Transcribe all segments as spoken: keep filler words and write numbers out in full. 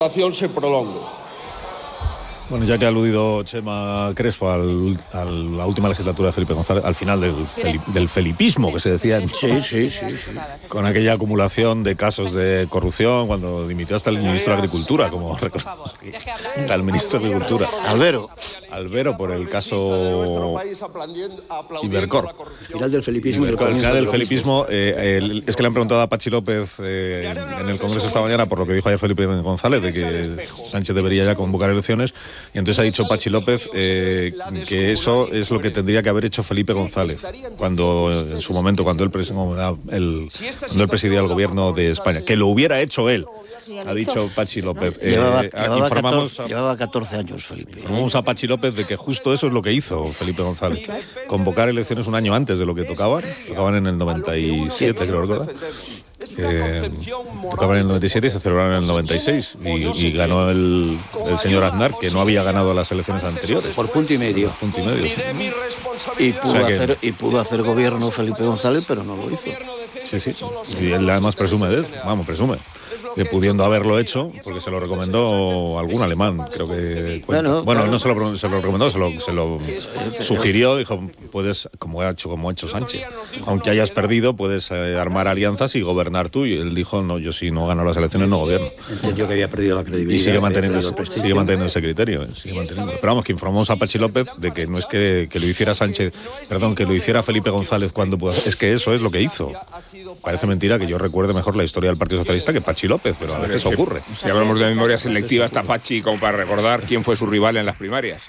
se prolongue. Bueno, ya que ha aludido Chema Crespo al, a la última legislatura de Felipe González, al final del, felip, del felipismo que se decía en, sí, sí, sí, sí. con aquella acumulación de casos de corrupción cuando dimitió hasta el ministro de Agricultura, como recordamos aquí, al ministro de Agricultura, Albero, Albero por el caso Ibercor. Al final del felipismo, Ibercor, al final del felipismo eh, el, es que le han preguntado a Pachi López eh, en el Congreso esta mañana por lo que dijo ayer Felipe González de que Sánchez debería ya convocar elecciones. Y entonces ha dicho Pachi López eh, que eso es lo que tendría que haber hecho Felipe González cuando en su momento, cuando él, cuando él, cuando él presidía el gobierno de España, que lo hubiera hecho él, ha dicho Pachi López. Eh, llevaba, llevaba, informamos catorce, a, llevaba catorce años Felipe. Informamos a Pachi López de que justo eso es lo que hizo Felipe González, convocar elecciones un año antes de lo que tocaban, tocaban en el noventa y siete, creo recordar. Eh, tocaban en el noventa y siete y se celebraron en el noventa y seis y, y ganó el, el señor Aznar, que no había ganado las elecciones anteriores por punto y medio, por punto y medio sí. y pudo, o sea que, hacer, y pudo hacer gobierno Felipe González, pero no lo hizo. Sí, sí, y él además presume de él, vamos, presume que pudiendo haberlo hecho, porque se lo recomendó algún alemán, creo que bueno, bueno claro. no se lo, se lo recomendó, se lo, se lo sugirió, dijo, puedes, como ha hecho, como ha hecho Sánchez, aunque hayas perdido, puedes eh, armar alianzas y gobernar tú, y él dijo, no, yo si no gano las elecciones no gobierno. Entendió que había perdido la credibilidad. Y sigue manteniendo, ese, sigue manteniendo ese criterio, eh, sigue manteniendo. Pero vamos, que informamos a Pachi López de que no es que, que lo hiciera Sánchez, perdón, que lo hiciera Felipe González cuando pudo, es que eso es lo que hizo. Parece mentira que yo recuerde mejor la historia del Partido Socialista que Pachi López, pero a veces es que, ocurre. Si hablamos de memoria selectiva, está Pachi como para recordar quién fue su rival en las primarias.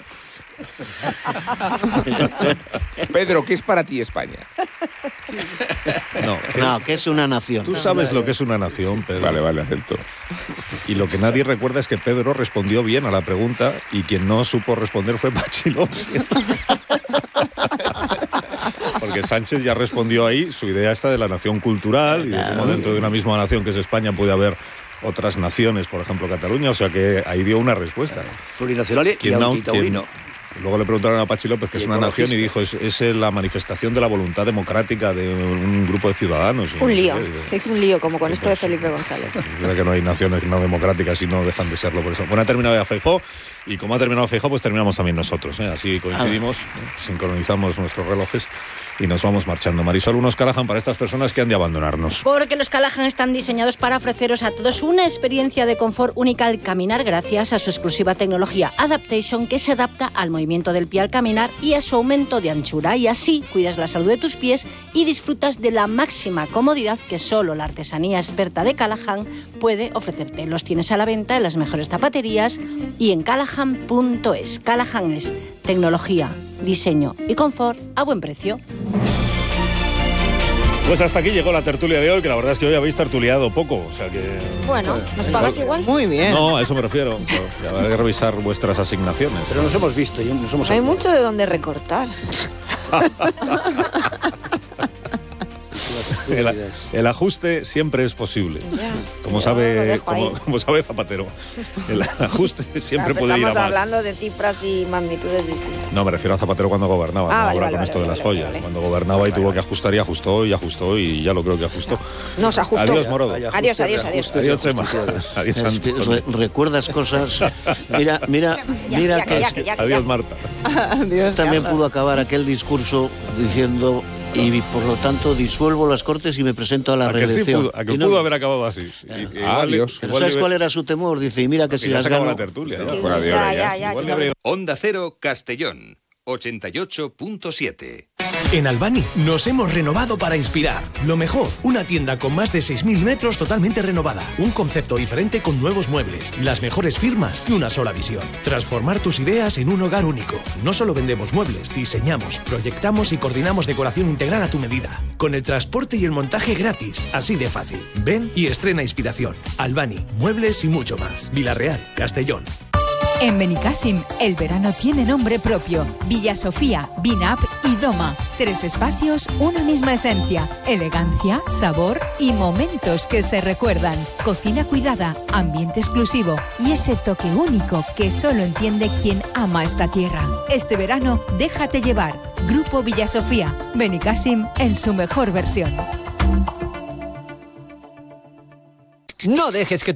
Pedro, ¿qué es para ti España? No, ¿qué, no, ¿qué es una nación? Tú sabes lo que es una nación, Pedro. Vale, vale, acepto. Y lo que nadie recuerda es que Pedro respondió bien a la pregunta y quien no supo responder fue Pachi López. Porque Sánchez ya respondió ahí su idea esta de la nación cultural y de cómo dentro de una misma nación que es España puede haber otras naciones, por ejemplo Cataluña, o sea que ahí dio una respuesta. Plurinacional y antitaurino. Luego le preguntaron a Pachi López que es una nación y dijo, es, es la manifestación de la voluntad democrática de un grupo de ciudadanos. Un lío, se hizo un lío como con esto de Felipe González. Es que no hay naciones no democráticas y no dejan de serlo por eso. Bueno, ha terminado ya Feijóo y como ha terminado Feijóo, pues terminamos también nosotros, ¿eh? Así coincidimos, ah. sincronizamos nuestros relojes y nos vamos marchando. Marisol, unos Callahan para estas personas que han de abandonarnos. Porque los Callahan están diseñados para ofreceros a todos una experiencia de confort única al caminar gracias a su exclusiva tecnología Adaptation, que se adapta al movimiento del pie al caminar y a su aumento de anchura, y así cuidas la salud de tus pies y disfrutas de la máxima comodidad que solo la artesanía experta de Callahan puede ofrecerte. Los tienes a la venta en las mejores zapaterías y en callahan punto es. Callahan es tecnología, diseño y confort a buen precio. Pues hasta aquí llegó la tertulia de hoy, que la verdad es que hoy habéis tertuliado poco, o sea que... Bueno, ¿nos pagas igual? Muy bien. No, a eso me refiero. Hay que revisar vuestras asignaciones. Pero nos hemos visto, y nos hemos... Hay mucho de dónde recortar. El, el ajuste siempre es posible, ya, como sabe como, como sabe Zapatero. El ajuste siempre claro, puede ir a más. Estamos hablando de cifras y magnitudes distintas. No, me refiero a Zapatero cuando gobernaba, ah, no vale, ahora vale, con vale, esto vale, de las vale, joyas. vale. Cuando gobernaba vale, y tuvo vale. que ajustar y ajustó y ajustó y ya lo creo que ajustó. No, se ajustó. Adiós, Morodo. Adiós, adiós, adiós. Adiós, Chema. Adiós, Re Recuerdas cosas. Mira, mira, mira ya, que. ya, ya, ya, ya. Adiós, Marta. Adiós, también pudo acabar aquel discurso diciendo. Y por lo tanto disuelvo las Cortes y me presento a la a reelección. Que sí pudo, a que no, pudo haber acabado así. Ah, y, y ah, igual, Dios. Pero ¿sabes cuál era su temor? Dice, y mira que si las gano... la tertulia. Ya, fuera de hora, ya, ya, ya, ya. Onda Cero Castellón, ochenta y ocho punto siete. En Albani nos hemos renovado para inspirar. Lo mejor, una tienda con más de seis mil metros totalmente renovada. Un concepto diferente con nuevos muebles, las mejores firmas y una sola visión. Transformar tus ideas en un hogar único. No solo vendemos muebles, diseñamos, proyectamos y coordinamos decoración integral a tu medida. Con el transporte y el montaje gratis. Así de fácil. Ven y estrena inspiración. Albani, muebles y mucho más. Villarreal, Castellón. En Benicassim, el verano tiene nombre propio. Villa Sofía, Vinap y Doma. Tres espacios, una misma esencia. Elegancia, sabor y momentos que se recuerdan. Cocina cuidada, ambiente exclusivo y ese toque único que solo entiende quien ama esta tierra. Este verano, déjate llevar. Grupo Villa Sofía. Benicassim en su mejor versión. No dejes que